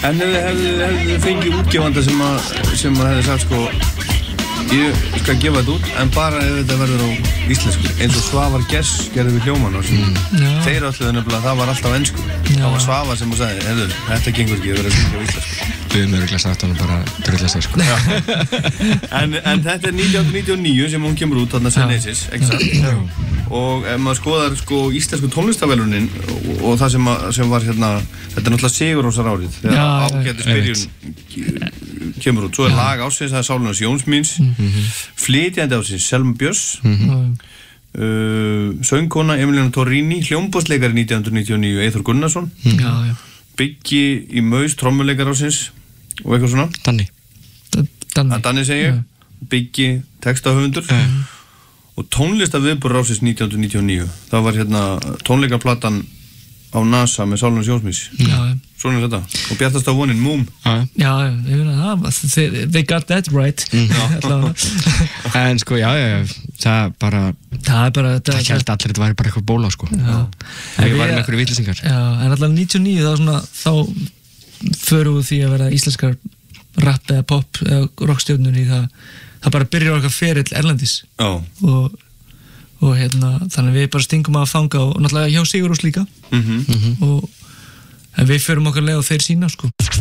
En hefðu fengið útgefanda sem hefði sagt sko ég skal gefa þetta út en bara ef þetta verður á íslensku eins og Svavar Gess gerði við hljóman og þeir allir nefnilega það var alltaf á ensku það var Svavar sem sagði þetta gengur ekki að vera að syngja á íslensku við höfum örugglega sagt honum bara drulla sig sko en þetta 1999 sem hún kemur út þarna Senesis ekki satt og ef maður skoðar sko íslensku tónlistaverðlaunin og það sem var hérna þetta náttúrulega Sigurrósar árið þegar ágætis byrjun kemur út svo lag ársins það Sálin hans Jóns míns flytjandi ársins Selma Björns söngkona Emiliana Torrini hljómborðsleikari 1999 Eyþór Gunnarsson Biggi í Maus trommuleikari ársins og eitthvað svona Danni segi ég Biggi textahöfundur og tónlistaviðburður ársins 1999 það var hérna tónleikarplatan á NASA með Sálin hans Jóns míns svona þetta og bjartasta vonin Múm they got that right en sko það held allir þetta væri bara eitthvað bóla sko við varum einhverju vitleysingar en alltaf 99 þá förum við því að vera íslenskar rap eða pop eða rockstjörnur í það bara byrjar okkar ferill erlendis og hérna þannig við bara stingum að fanga og náttúrulega hjá Sigurrós líka en við förum okkar leið og þeir sína sko